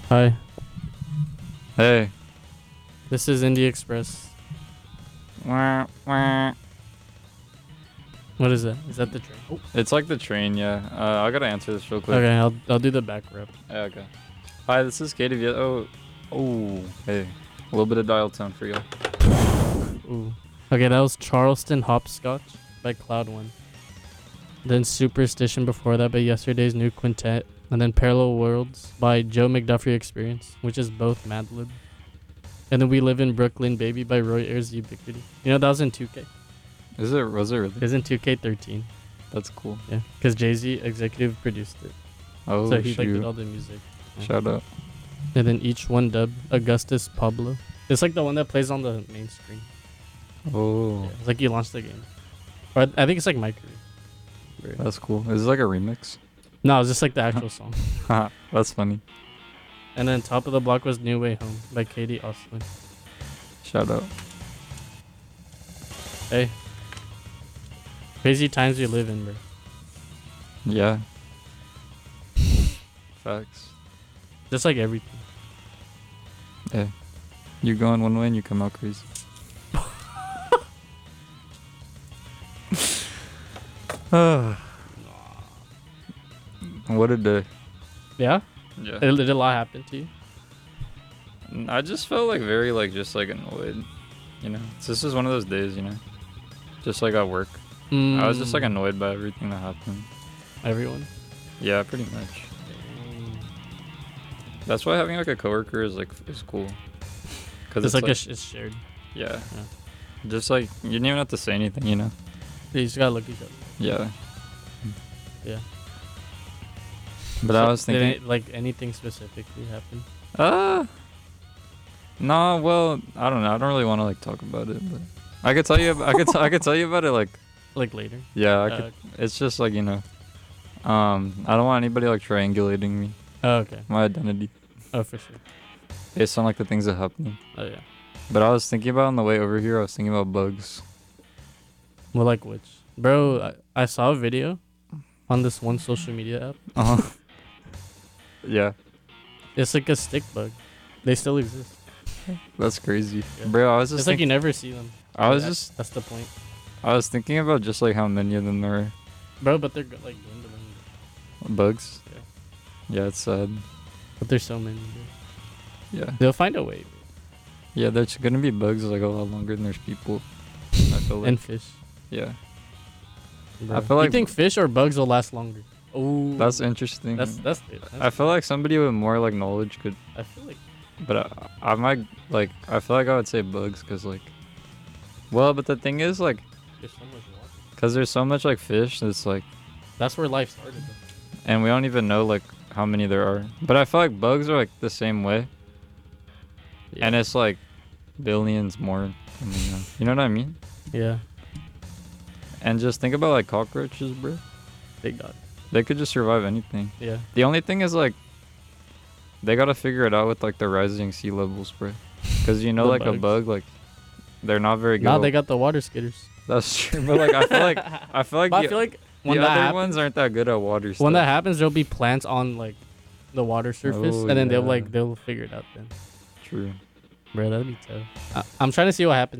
Hi, Hey. this is Indie Express. Wah, wah. What is that? Is that the train? Oh. It's like the train, yeah. I gotta answer this real quick. Okay, I'll do the back rep. Yeah, okay. Hi, this is Katie. Oh, hey. A little bit of dial tone for you. Ooh. Okay, that was Charleston Hopscotch by Cloud One. Then Superstition before that by Yesterday's New Quintet. And then Parallel Worlds by Joe McDuffie Experience, which is both Madlib. And then We Live in Brooklyn Baby by Roy Ayers Ubiquity. You know, that was in 2K. Was it really? It was in 2K13. That's cool. Yeah, because Jay-Z executive produced it. Oh, So he like shoot. did all the music. Yeah. Shout out. And then each one dub Augustus Pablo. It's like the one that plays on the main screen. Oh, Yeah, it's like you launched the game. Or I think it's like my career. that's cool. Is it like a remix? No, it's just like the actual song. Haha, that's funny. And then top of the block was New Way Home by Katie Ostlin. Shout out. Hey. Crazy times we live in, bro. Yeah. Facts. Just like everything. Yeah. You going one way and you come out crazy. What a day. Yeah? Yeah. Did a lot happen to you? I just felt like very just annoyed, This is one of those days, just like at work. I was just like annoyed by everything that happened. Everyone? Yeah, pretty much. That's why having like a coworker is cool. Cause It's like it's shared. yeah. Yeah. Just like you didn't even have to say anything, You just gotta look at each other. Yeah. Yeah. But So I was thinking, did like anything specifically happen? no, well, I don't know. I don't really want to talk about it, but I could tell you. I could tell you about it. Like later? Yeah, I could. It's just I don't want anybody triangulating me, Oh, okay. my identity, Oh, for sure. based on the things that happened. Oh, yeah. But I was thinking about on the way over here. I was thinking about bugs. Well, like which? Bro, I saw a video on this one social media app. Uh-huh. Yeah, It's like a stick bug. They still exist. that's crazy, Yeah. bro. I was just It's like you thinking, never see them. I was That's the point. I was thinking about just how many of them there are. Bro, but they're like dwindling. Bugs. Yeah. Yeah, it's sad. But there's so many. Bro. Yeah. They'll find a way. Yeah, there's gonna be bugs a lot longer than there's people. I feel like. And fish. Yeah. Bro. I feel You like think fish or bugs will last longer? Oh, that's interesting. that's I feel like somebody with more knowledge could, I feel like but I might I feel like I would say bugs because well, but the thing is there's so much water. because there's so much fish that's That's where life started. Though. and we don't even know how many there are. But I feel like bugs are the same way, Yeah. and it's billions more. You know what I mean? Yeah, And just think about cockroaches, bro. they got it. They could just survive anything. Yeah. The only thing is they gotta figure it out with the rising sea levels, bro. Because The a bugs. bug they're not very good. Now at- they got the water skitters. That's true, but I feel like I feel like But I the, feel like the when that other happens, ones aren't that good at water stuff. when that happens, there'll be plants on the water surface, Oh, and then yeah. they'll figure it out then. True. Bro, that'd be tough. I'm trying to see what happens.